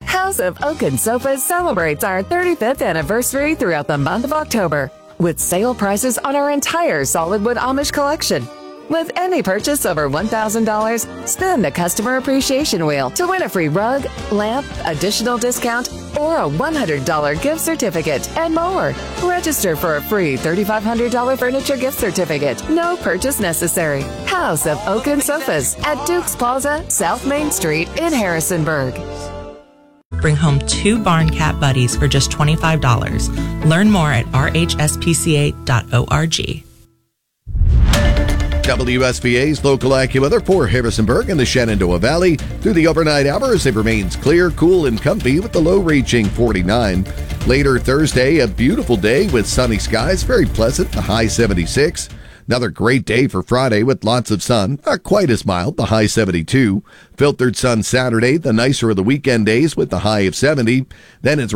House of Oaken Sofas celebrates our 35th anniversary throughout the month of October with sale prices on our entire solid wood Amish collection. With any purchase over $1,000, spin the Customer Appreciation Wheel to win a free rug, lamp, additional discount, or a $100 gift certificate, and more. Register for a free $3,500 furniture gift certificate. No purchase necessary. House of Oaken Sofas at Dukes Plaza, South Main Street in Harrisonburg. Bring home 2 Barn Cat Buddies for just $25. Learn more at rhspca.org. WSVA's local AccuWeather for Harrisonburg and the Shenandoah Valley. Through the overnight hours, it remains clear, cool, and comfy with the low reaching 49. Later Thursday, a beautiful day with sunny skies, very pleasant, the high 76. Another great day for Friday with lots of sun, not quite as mild, the high 72. Filtered sun Saturday, the nicer of the weekend days with the high of 70. Then it's